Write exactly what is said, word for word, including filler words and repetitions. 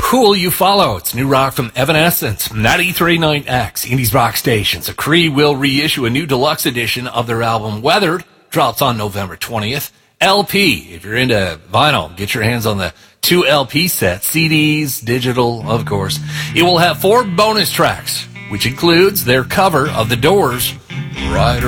Who'll You Follow? It's new rock from Evanescence, ninety-three point nine X, Indies Rock Stations. Acree will reissue a new deluxe edition of their album Weathered, drops on November twentieth. L P, if you're into vinyl, get your hands on the two L P set, C Ds, digital, of course. It will have four bonus tracks, which includes their cover of The Doors' Ride